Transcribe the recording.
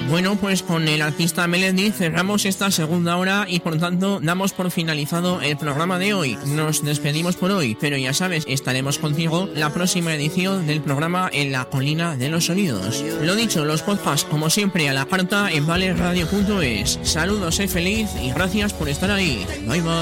Bueno, pues con el artista Melendi cerramos esta segunda hora y por tanto damos por finalizado el programa de hoy. Nos despedimos por hoy, pero ya sabes, estaremos contigo la próxima edición del programa En la Colina de los Sonidos. Lo dicho, los podcasts como siempre a la carta en valeradio.es. Saludos, sé feliz y gracias por estar ahí. Bye bye.